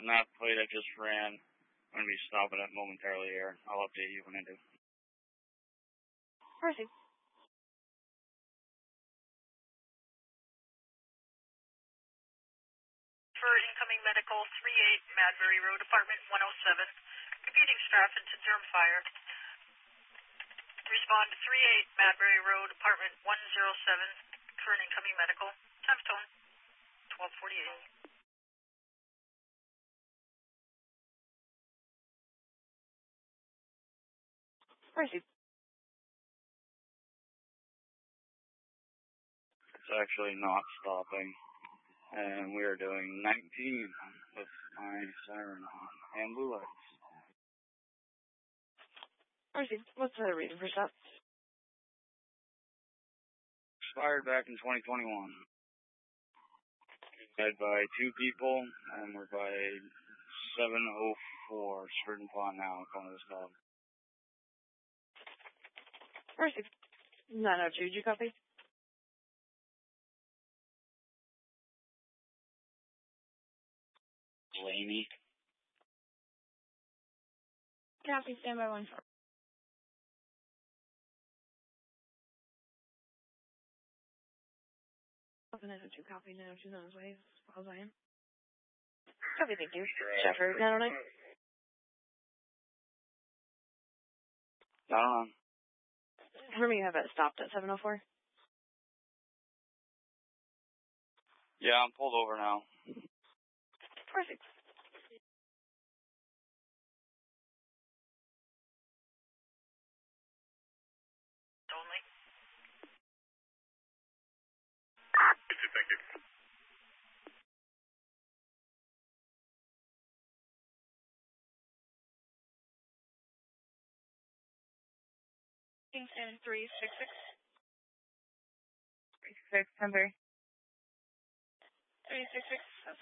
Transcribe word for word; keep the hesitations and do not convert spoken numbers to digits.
And that plate I just ran, I'm going to be stopping it momentarily here. I'll update you when I do. Perfect. For incoming medical, three eight Madbury Road, apartment one oh seven. Computing Stratford to germ fire. Respond to three eight Madbury Road, apartment one oh seven. For an incoming medical. Times tone, twelve forty-eight. Perfect. It's actually not stopping. And we are doing nineteen with my siren on and blue lights. Perfect. What's the reason for stop? Expired back in twenty twenty-one. Led by two people, and we're by seven oh four, Spurgeon Pond now, going to the stop. Perfect. nine oh two, did you copy? Blaney. Copy, stand by one four. nine oh two, copy, nine oh two, on his way, as far as I am. Copy, thank you. Sheffer, nine oh nine. I don't know. Remember you have it stopped at seven oh four? Yeah, I'm pulled over now. Perfect. Only. Thank you. Kingston three six six. three six six, Sunbury. three six six.